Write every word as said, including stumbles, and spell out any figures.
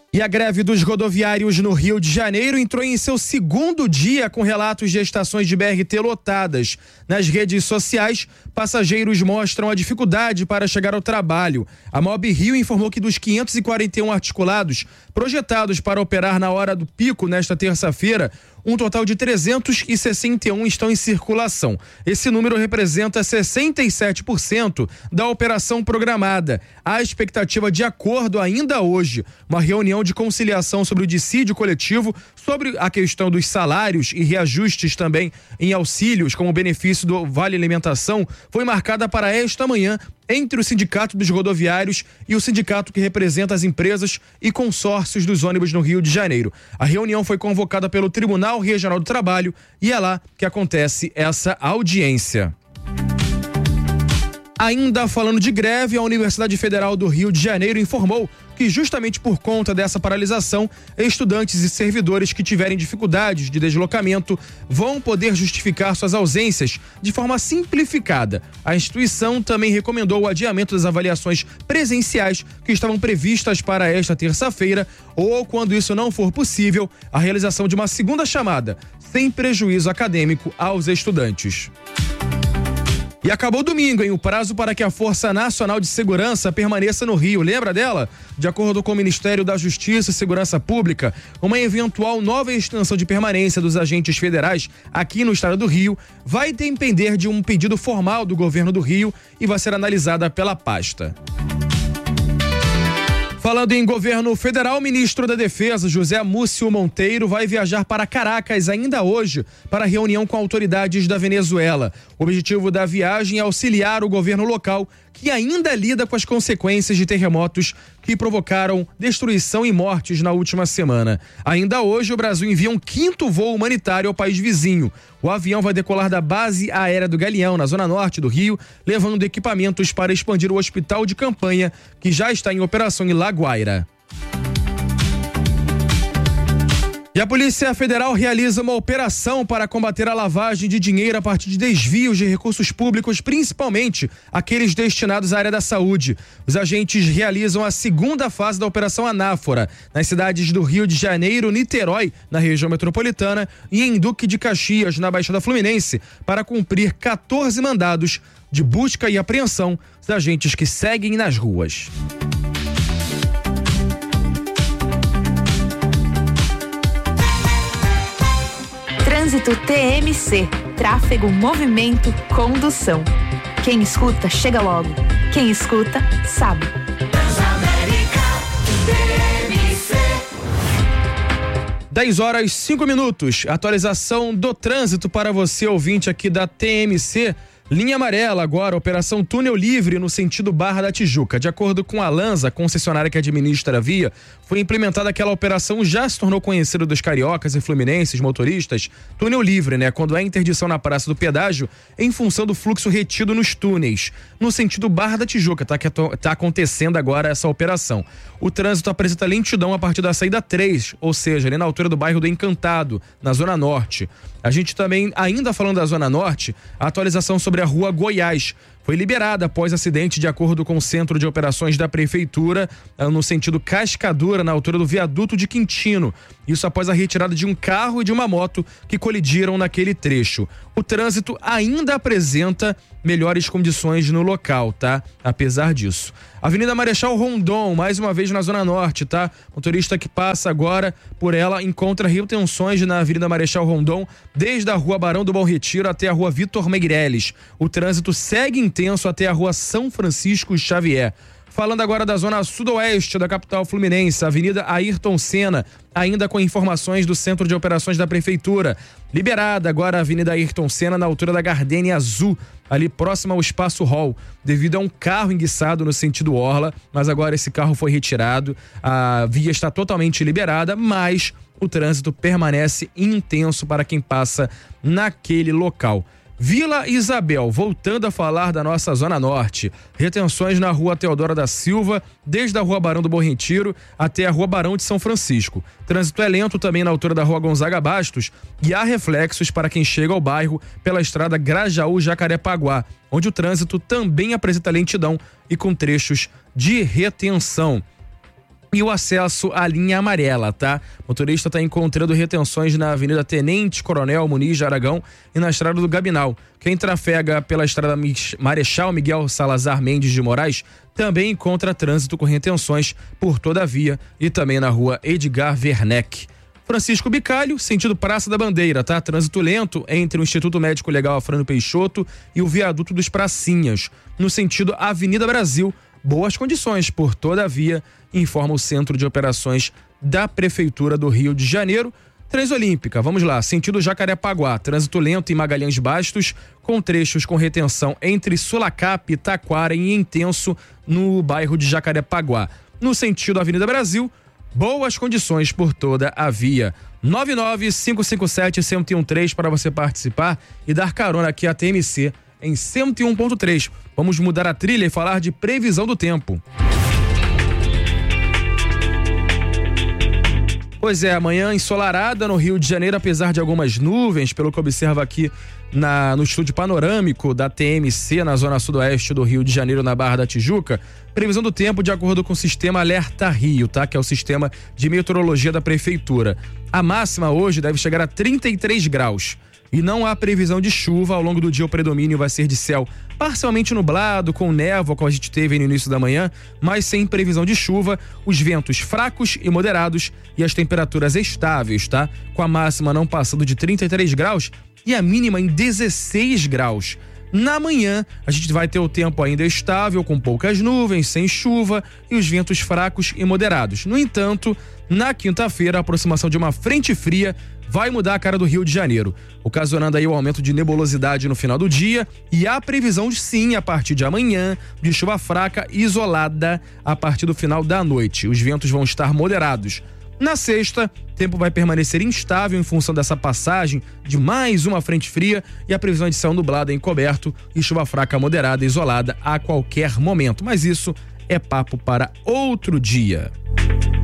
E a greve dos rodoviários no Rio de Janeiro entrou em seu segundo dia com relatos de estações de B R T lotadas. Nas redes sociais, passageiros mostram a dificuldade para chegar ao trabalho. A Mob Rio informou que dos quinhentos e quarenta e um articulados projetados para operar na hora do pico nesta terça-feira, um total de trezentos e sessenta e um estão em circulação. Esse número representa sessenta e sete por cento da operação programada. Há expectativa de acordo ainda hoje, uma reunião de conciliação sobre o dissídio coletivo, sobre a questão dos salários e reajustes também em auxílios, como o benefício do Vale Alimentação, foi marcada para esta manhã entre o Sindicato dos Rodoviários e o sindicato que representa as empresas e consórcios dos ônibus no Rio de Janeiro. A reunião foi convocada pelo Tribunal Regional do Trabalho e é lá que acontece essa audiência. Ainda falando de greve, a Universidade Federal do Rio de Janeiro informou que justamente por conta dessa paralisação, estudantes e servidores que tiverem dificuldades de deslocamento vão poder justificar suas ausências de forma simplificada. A instituição também recomendou o adiamento das avaliações presenciais que estavam previstas para esta terça-feira ou, quando isso não for possível, a realização de uma segunda chamada, sem prejuízo acadêmico aos estudantes. E acabou domingo, hein? O prazo para que a Força Nacional de Segurança permaneça no Rio. Lembra dela? De acordo com o Ministério da Justiça e Segurança Pública, uma eventual nova extensão de permanência dos agentes federais aqui no estado do Rio vai depender de um pedido formal do governo do Rio e vai ser analisada pela pasta. Falando em governo federal, o ministro da Defesa, José Múcio Monteiro, vai viajar para Caracas ainda hoje para reunião com autoridades da Venezuela. O objetivo da viagem é auxiliar o governo local, que ainda lida com as consequências de terremotos que provocaram destruição e mortes na última semana. Ainda hoje, o Brasil envia um quinto voo humanitário ao país vizinho. O avião vai decolar da base aérea do Galeão, na zona norte do Rio, levando equipamentos para expandir o hospital de campanha, que já está em operação em La Guaira. E a Polícia Federal realiza uma operação para combater a lavagem de dinheiro a partir de desvios de recursos públicos, principalmente aqueles destinados à área da saúde. Os agentes realizam a segunda fase da Operação Anáfora, nas cidades do Rio de Janeiro, Niterói, na região metropolitana, e em Duque de Caxias, na Baixada Fluminense, para cumprir quatorze mandados de busca e apreensão dos agentes que seguem nas ruas. Trânsito T M C, tráfego, movimento, condução. Quem escuta, chega logo. Quem escuta, sabe. dez horas, cinco minutos. Atualização do trânsito para você, ouvinte aqui da T M C. Linha amarela agora, operação Túnel Livre no sentido Barra da Tijuca. De acordo com a Lanza, concessionária que administra a via, foi implementada aquela operação, já se tornou conhecida dos cariocas e fluminenses, motoristas, Túnel Livre, né? Quando há interdição na Praça do Pedágio, em função do fluxo retido nos túneis. No sentido Barra da Tijuca, tá, que tá acontecendo agora essa operação. O trânsito apresenta lentidão a partir da saída três, ou seja, ali na altura do bairro do Encantado, na Zona Norte. A gente também, ainda falando da Zona Norte, a atualização sobre a Rua Goiás foi liberada após acidente, de acordo com o Centro de Operações da Prefeitura, no sentido Cascadura, na altura do viaduto de Quintino. Isso após a retirada de um carro e de uma moto que colidiram naquele trecho. O trânsito ainda apresenta melhores condições no local, tá? Apesar disso. Avenida Marechal Rondon, mais uma vez na Zona Norte, tá? Motorista que passa agora por ela encontra retenções na Avenida Marechal Rondon, desde a Rua Barão do Bom Retiro até a Rua Vitor Meirelles. O trânsito segue intenso até a Rua São Francisco Xavier. Falando agora da zona sudoeste da capital fluminense, Avenida Ayrton Senna, ainda com informações do Centro de Operações da Prefeitura. Liberada agora a Avenida Ayrton Senna na altura da Gardênia Azul, ali próximo ao Espaço Hall, devido a um carro enguiçado no sentido Orla, mas agora esse carro foi retirado, a via está totalmente liberada, mas o trânsito permanece intenso para quem passa naquele local. Vila Isabel, voltando a falar da nossa Zona Norte. Retenções na Rua Teodora da Silva, desde a Rua Barão do Bom Retiro até a Rua Barão de São Francisco. Trânsito é lento também na altura da Rua Gonzaga Bastos e há reflexos para quem chega ao bairro pela estrada Grajaú-Jacarepaguá, onde o trânsito também apresenta lentidão e com trechos de retenção. e o acesso à linha amarela, tá? O motorista está encontrando retenções na Avenida Tenente Coronel Muniz de Aragão e na Estrada do Gabinal. Quem trafega pela Estrada Marechal Miguel Salazar Mendes de Moraes também encontra trânsito com retenções por toda a via e também na rua Edgar Werneck. Francisco Bicalho, sentido Praça da Bandeira, tá? Trânsito lento entre o Instituto Médico Legal Afrânio Peixoto e o Viaduto dos Pracinhas. No sentido Avenida Brasil, boas condições por toda a via, informa o Centro de Operações da Prefeitura do Rio de Janeiro. Transolímpica, vamos lá, sentido Jacarepaguá, trânsito lento em Magalhães Bastos, com trechos com retenção entre Sulacap, Taquara e intenso no bairro de Jacarepaguá. No sentido Avenida Brasil, boas condições por toda a via. nove nove cinco cinco sete, um zero um três para você participar e dar carona aqui à T M C em cento e um ponto três. Vamos mudar a trilha e falar de previsão do tempo. Pois é, amanhã ensolarada no Rio de Janeiro, apesar de algumas nuvens, pelo que observa aqui na, no estúdio panorâmico da T M C, na zona sudoeste do Rio de Janeiro, na Barra da Tijuca. Previsão do tempo de acordo com o sistema Alerta Rio, tá? Que é o sistema de meteorologia da prefeitura. A máxima hoje deve chegar a trinta e três graus. E não há previsão de chuva. Ao longo do dia o predomínio vai ser de céu parcialmente nublado, com névoa, como a gente teve no início da manhã, mas sem previsão de chuva, os ventos fracos e moderados e as temperaturas estáveis, tá? Com a máxima não passando de trinta e três graus e a mínima em dezesseis graus. Na manhã, a gente vai ter o tempo ainda estável, com poucas nuvens, sem chuva e os ventos fracos e moderados. No entanto, na quinta-feira, a aproximação de uma frente fria vai mudar a cara do Rio de Janeiro, ocasionando aí o aumento de nebulosidade no final do dia e a previsão, sim, a partir de amanhã, de chuva fraca e isolada a partir do final da noite. Os ventos vão estar moderados. Na sexta, o tempo vai permanecer instável em função dessa passagem de mais uma frente fria e a previsão é de céu nublado encoberto e chuva fraca moderada isolada a qualquer momento. Mas isso é papo para outro dia.